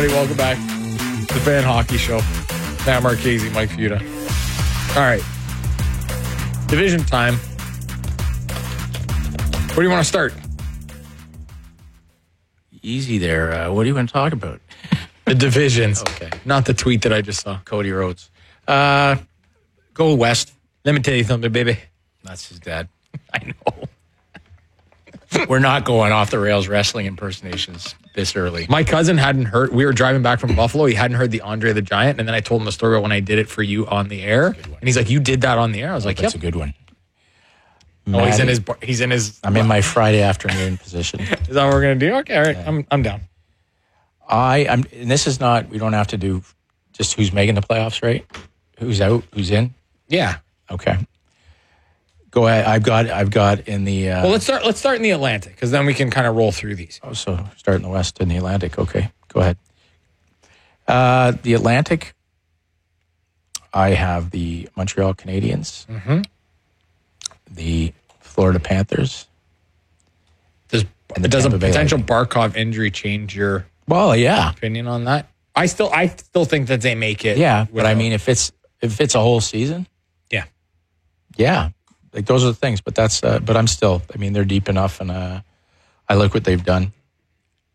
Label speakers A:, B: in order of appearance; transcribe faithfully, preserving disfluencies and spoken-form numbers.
A: Welcome back to the Fan Hockey Show. Matt Marchese, Mike Futa. All right. Division time. Where do you want to start?
B: Easy there. Uh, what do you want to talk about?
A: The divisions.
B: Okay.
A: Not the tweet that I just saw.
B: Cody Rhodes. Uh, go west.
A: Let me tell you something, baby.
B: That's his dad. I know. We're not going off the rails wrestling impersonations this early.
A: My cousin hadn't heard. We were driving back from Buffalo. He hadn't heard the Andre the Giant. And then I told him the story about when I did it for you on the air. And he's like, you did that on the air? I was like,
B: That's
A: yep.
B: a good one.
A: Oh, he's in his. He's in his.
B: I'm in my Friday afternoon position.
A: Is that what we're going to do? Okay, all right.
B: Yeah.
A: I'm I'm down.
B: I, I'm, and this is not, we don't have to do just who's making the playoffs, right? Who's out, who's in?
A: Yeah.
B: Okay. Go ahead. I've got, I've got in the. Uh,
A: Well, let's start. Let's start in the Atlantic because then we can kind of roll through these.
B: Oh, so start in the West and the Atlantic. Okay, go ahead. Uh, the Atlantic, I have the Montreal Canadiens,
A: Mm-hmm.
B: the Florida Panthers.
A: Does
B: And the
A: does a
B: Tampa Bay
A: potential
B: Lightning.
A: Barkov injury change your
B: Well, yeah,
A: opinion on that? I still I still think that they make it.
B: yeah. But I
A: without-
B: mean, if it's if it's a whole season,
A: Yeah.
B: yeah, like those are the things. But that's uh, but I'm still. I mean, they're deep enough, and uh, I like what they've done.